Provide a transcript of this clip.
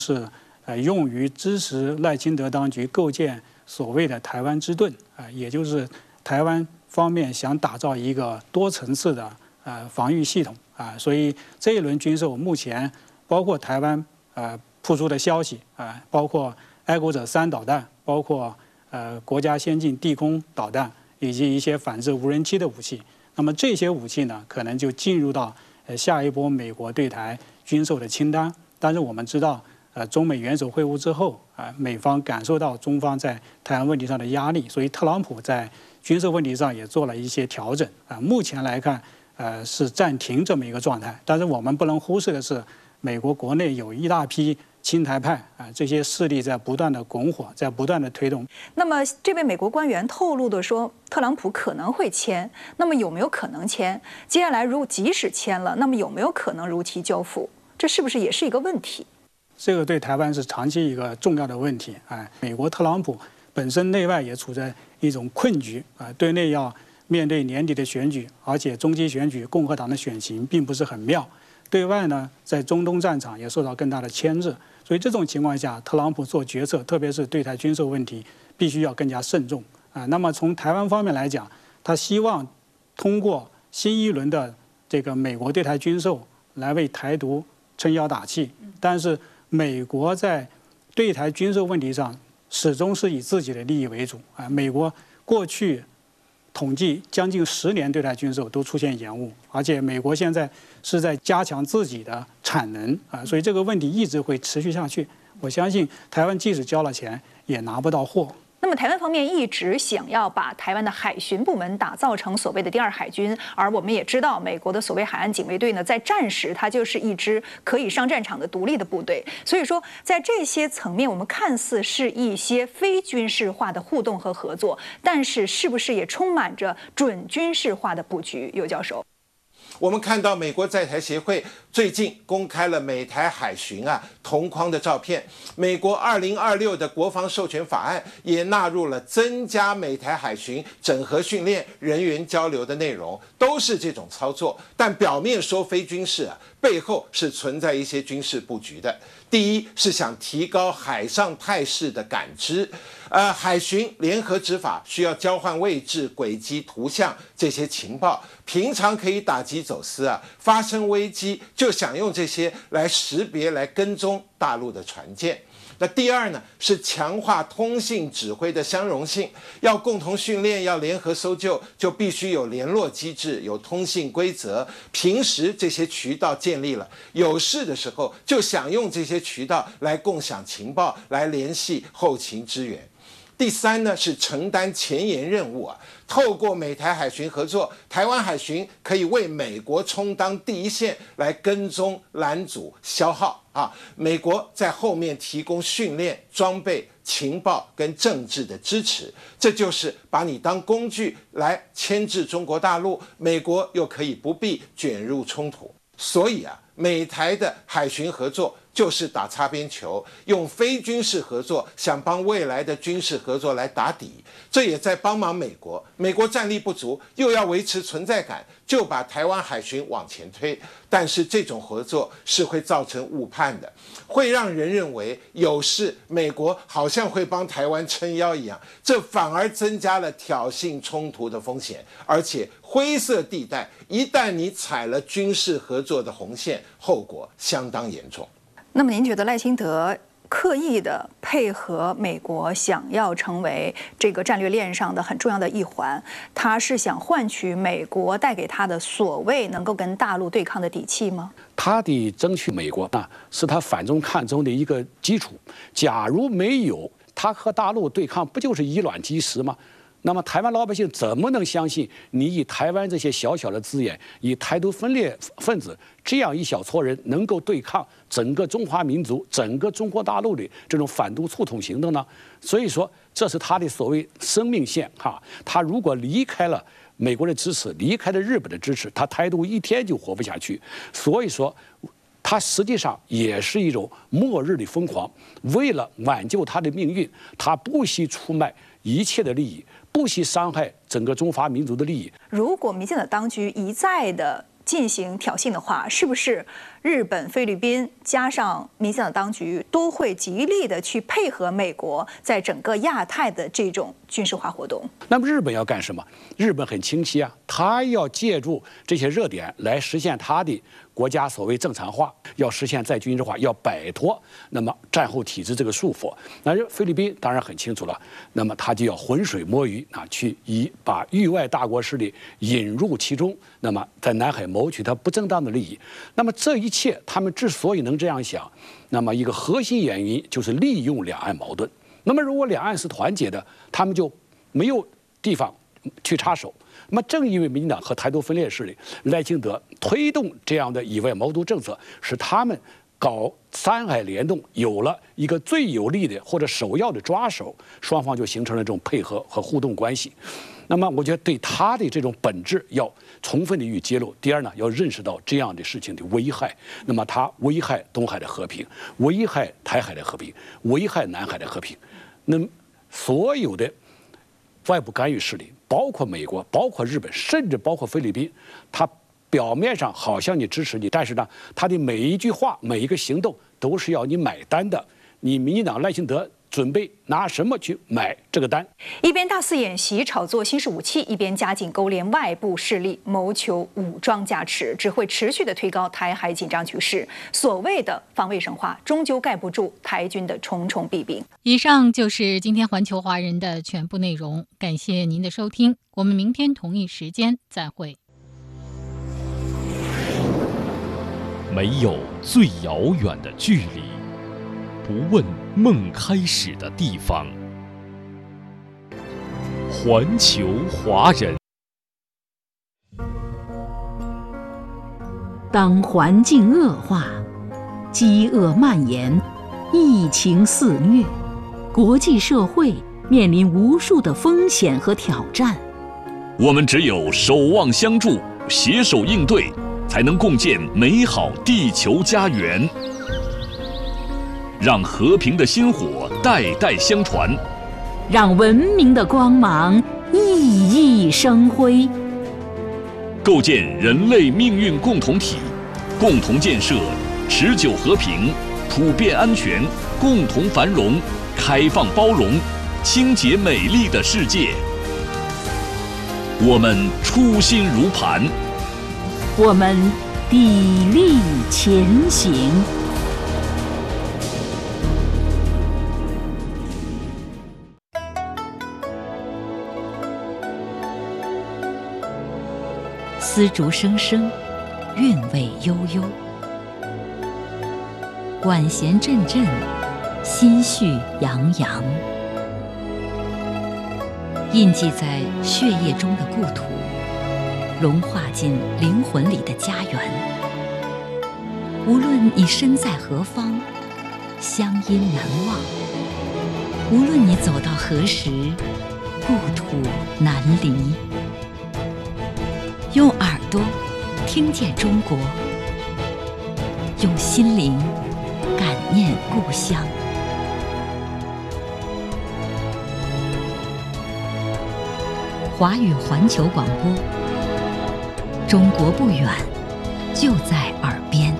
是用于支持赖清德当局构建所谓的台湾之盾也就是台湾方面想打造一个多层次的防御系统所以这一轮军售目前包括台湾铺出的消息包括爱国者3导弹，包括国家先进地空导弹，以及一些反制无人机的武器。那么这些武器呢，可能就进入到下一波美国对台军售的清单。但是我们知道，中美元首会晤之后美方感受到中方在台湾问题上的压力，所以特朗普在军售问题上也做了一些调整目前来看是暂停这么一个状态。但是我们不能忽视的是，美国国内有一大批亲台派这些势力在不断的拱火，在不断的推动。 那么这位美国官员透露的说，特朗普可能会签，那么有没有可能签？接下来即使签了，那么有没有可能如期交付？这是不是也是一个问题？ 这个对台湾是长期一个重要的问题美国特朗普本身内外也处在一种困局对内要面对年底的选举，而且中期选举共和党的选情并不是很妙。对外呢，在中东战场也受到更大的牵制，所以这种情况下，特朗普做决策，特别是对台军售问题，必须要更加慎重那么从台湾方面来讲，他希望通过新一轮的这个美国对台军售来为台独撑腰打气，但是美国在对台军售问题上始终是以自己的利益为主美国过去统计将近10年对台军售都出现延误，而且美国现在是在加强自己的产能所以这个问题一直会持续下去。我相信台湾即使交了钱，也拿不到货。 那么台湾方面一直想要把台湾的海巡部门打造成所谓的第2海军，而我们也知道，美国的所谓海岸警卫队呢，在战时它就是一支可以上战场的独立的部队。所以说，在这些层面，我们看似是一些非军事化的互动和合作，但是是不是也充满着准军事化的布局？尤教授。 我们看到美国在台协会最近公开了美台海巡同框的照片，美国2026的国防授权法案也纳入了增加美台海巡整合训练、人员交流的内容，都是这种操作，但表面说非军事背后是存在一些军事布局的。第一是想提高海上态势的感知，海巡联合执法需要交换位置、轨迹、图像这些情报，平常可以打击走私发生危机就想用这些来识别、来跟踪大陆的船舰。那第二呢，是强化通信指挥的相容性，要共同训练，要联合搜救，就必须有联络机制，有通信规则。平时这些渠道建立了，有事的时候就想用这些渠道来共享情报，来联系后勤支援。第三呢，是承担前沿任务透过美台海巡合作，台湾海巡可以为美国充当第一线，来跟踪、拦阻、消耗美国在后面提供训练、装备、情报跟政治的支持，这就是把你当工具来牵制中国大陆，美国又可以不必卷入冲突。所以美台的海巡合作就是打擦边球，用非军事合作想帮未来的军事合作来打底，这也在帮忙美国。美国战力不足，又要维持存在感，就把台湾海巡往前推。但是这种合作是会造成误判的，会让人认为有事美国好像会帮台湾撑腰一样，这反而增加了挑衅冲突的风险。而且灰色地带一旦你踩了军事合作的红线，后果相当严重。 那么您觉得赖清德刻意的配合美国，想要成为这个战略链上的很重要的一环，他是想换取美国带给他的所谓能够跟大陆对抗的底气吗？ 他的争取美国是他反中抗中的一个基础。假如没有他和大陆对抗，不就是以卵击石吗？那么台湾老百姓怎么能相信你以台湾这些小小的资源，以台独分裂分子这样一小撮人能够对抗整个中华民族、整个中国大陆的这种反独促统行动呢？所以说，这是他的所谓生命线他如果离开了美国的支持，离开了日本的支持，他台独一天就活不下去。所以说，他实际上也是一种末日的疯狂。为了挽救他的命运，他不惜出卖一切的利益，不惜伤害整个中华民族的利益。 如果民进党当局一再的进行挑衅的话，是不是日本、菲律宾加上民进党当局都会极力的去配合美国在整个亚太的这种军事化活动？ 那么日本要干什么？日本很清晰啊，他要借助这些热点来实现他的国家所谓正常化，要实现再军事化，要摆脱那么战后体制这个束缚。那菲律宾当然很清楚了，那么他就要浑水摸鱼啊，去把域外大国势力引入其中，那么在南海谋取他不正当的利益。那么这一切，他们之所以能这样想，那么一个核心原因就是利用两岸矛盾。那么如果两岸是团结的，他们就没有地方去插手。那么正因为民进党和台独分裂势力赖清德推动这样的以外谋独政策，使他们搞三海联动有了一个最有力的或者首要的抓手，双方就形成了这种配合和互动关系。那么我觉得对他的这种本质要充分的予以揭露。第二呢，要认识到这样的事情的危害。那么它危害东海的和平，危害台海的和平，危害南海的和平。那么所有的外部干预势力，包括美国，包括日本，甚至包括菲律宾，它表面上好像你支持你，但是呢，它的每一句话、每一个行动都是要你买单的。你民进党赖清德准备拿什么去买这个单？ 一边大肆演习炒作新式武器，一边加紧勾连外部势力，谋求武装加持，只会持续的推高台海紧张局势。所谓的防卫神话，终究盖不住台军的重重弊病。 以上就是今天环球华人的全部内容，感谢您的收听，我们明天同一时间再会。 没有最遥远的距离，不问梦开始的地方。环球华人。 当环境恶化，饥饿蔓延，疫情肆虐，国际社会面临无数的风险和挑战。 我们只有守望相助，携手应对，才能共建美好地球家园。让和平的薪火代代相传， 让文明的光芒熠熠生辉。 构建人类命运共同体，共同建设持久和平、普遍安全、共同繁荣、开放包容、清洁美丽的世界。我们初心如磐， 我们砥砺前行。丝竹声声，韵味悠悠；管弦阵阵，心绪洋洋。印记在血液中的故土，融化进灵魂里的家园。无论你身在何方，乡音难忘；无论你走到何时，故土难离。用耳朵听见中国，用心灵感念故乡。华语环球广播，中国不远，就在耳边。